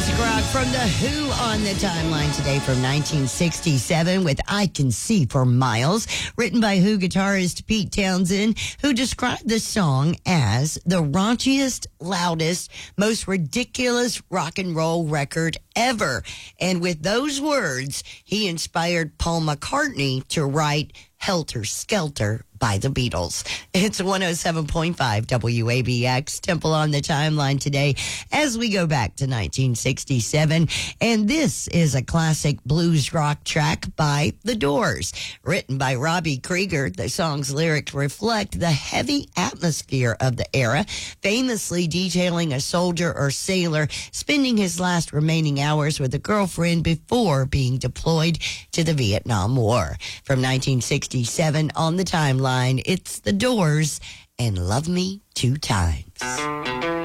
Classic rock from The Who on the timeline today from 1967 with I Can See for Miles, written by Who guitarist Pete Townsend, who described the song as the raunchiest, loudest, most ridiculous rock and roll record ever. And with those words, he inspired Paul McCartney to write Helter Skelter by the Beatles. It's 107.5 WABX, Temple on the timeline today as we go back to 1967. And this is a classic blues rock track by The Doors. Written by Robbie Krieger, the song's lyrics reflect the heavy atmosphere of the era, famously detailing a soldier or sailor spending his last remaining hours with a girlfriend before being deployed to the Vietnam War. From 1967 on the timeline, it's The Doors and Love Me Two Times.